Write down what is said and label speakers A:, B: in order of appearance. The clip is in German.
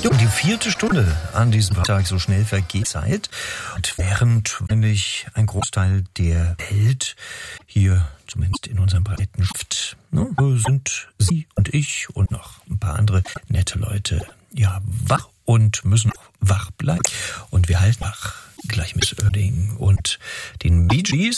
A: Jo, die 4. Stunde an diesem Tag, so schnell vergeht Zeit. Und während nämlich ein Großteil der Welt hier, zumindest in unserem breiten Stift, sind Sie und ich und noch ein paar andere nette Leute ja wach und müssen auch wach bleiben. Und wir halten wach gleich mit Oerding und den Bee Gees.